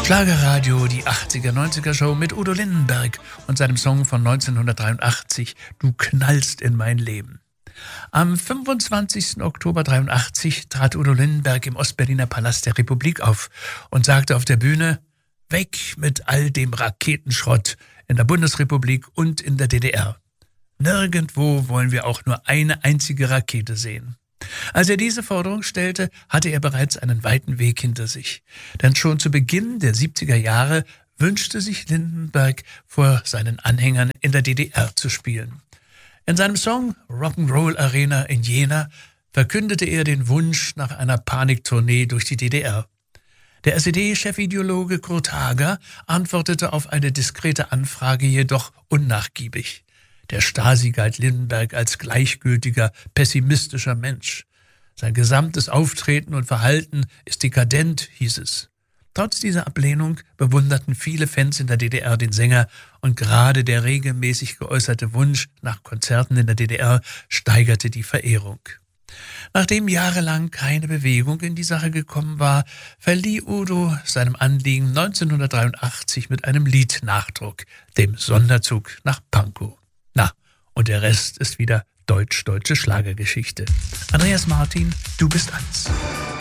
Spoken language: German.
Schlagerradio, die 80er-90er-Show mit Udo Lindenberg und seinem Song von 1983, Du knallst in mein Leben. Am 25. Oktober 1983 trat Udo Lindenberg im Ostberliner Palast der Republik auf und sagte auf der Bühne: Weg mit all dem Raketenschrott in der Bundesrepublik und in der DDR. Nirgendwo wollen wir auch nur eine einzige Rakete sehen. Als er diese Forderung stellte, hatte er bereits einen weiten Weg hinter sich. Denn schon zu Beginn der 70er Jahre wünschte sich Lindenberg, vor seinen Anhängern in der DDR zu spielen. In seinem Song Rock'n'Roll Arena in Jena verkündete er den Wunsch nach einer Paniktournee durch die DDR. Der SED-Chefideologe Kurt Hager antwortete auf eine diskrete Anfrage jedoch unnachgiebig. Der Stasi galt Lindenberg als gleichgültiger, pessimistischer Mensch. Sein gesamtes Auftreten und Verhalten ist dekadent, hieß es. Trotz dieser Ablehnung bewunderten viele Fans in der DDR den Sänger und gerade der regelmäßig geäußerte Wunsch nach Konzerten in der DDR steigerte die Verehrung. Nachdem jahrelang keine Bewegung in die Sache gekommen war, verlieh Udo seinem Anliegen 1983 mit einem Lied Nachdruck, dem Sonderzug nach Pankow. Na, und der Rest ist wieder deutsch-deutsche Schlagergeschichte. Andreas Martin, du bist eins.